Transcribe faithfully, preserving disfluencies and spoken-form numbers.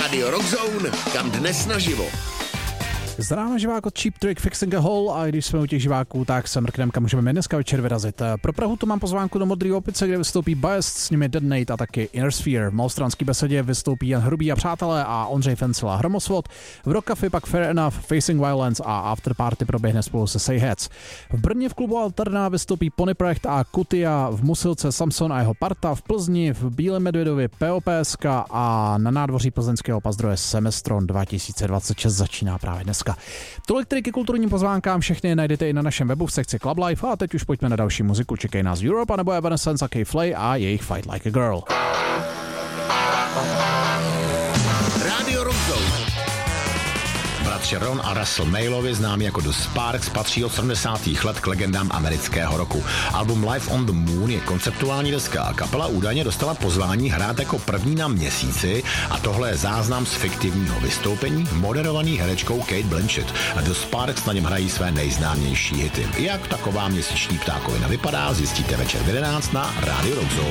Radio Rockzone, kam dnes naživo. Známe živák od Cheap Trick Fixing a Hole a když jsme u těch živáků, tak se mrknem, kam můžeme dneska večer vyrazit. Pro Prahu tu mám pozvánku do Modrý opice, kde vystoupí Biased, s nimi Detonate a taky Inner Sphere. V malostranský besedě vystoupí Jan Hrubý a přátelé a Ondřej Fencel a Hromosvod. V Rock Café pak Fair Enough, Facing Violence a After Party proběhne spolu se Say Heads. V Brně v klubu Alterna vystoupí Ponyprecht a Kutia, v Musilce Samson a jeho parta, v Plzni v Bílém Medvědově POPSK a na nádvoří plzeňského Pazdroje Semestron dva tisíce dvacet šest začíná právě dneska. Tolik tedy ke kulturním pozvánkám, všechny najdete i na našem webu v sekci Club Life a teď už pojďme na další muziku. Čekají nás Europe nebo Evanescence a K-Flay a jejich Fight Like a Girl. Radio Rockzone. Bratři Ron a Russell Mailovi, známí jako The Sparks, patří od sedmdesátých let k legendám amerického roku. Album Live on the Moon je konceptuální deska a kapela údajně dostala pozvání hrát jako první na Měsíci a tohle je záznam z fiktivního vystoupení moderovaný herečkou Kate Blanchett. A The Sparks na něm hrají své nejznámější hity. Jak taková měsíční ptákovina vypadá, zjistíte večer v jedenáct na Radio Rockzone.